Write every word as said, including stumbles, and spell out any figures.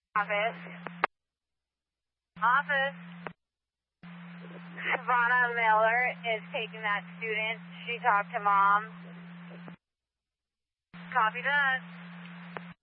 Office. Office. Savannah Miller is taking that student. She talked to mom. Copy that.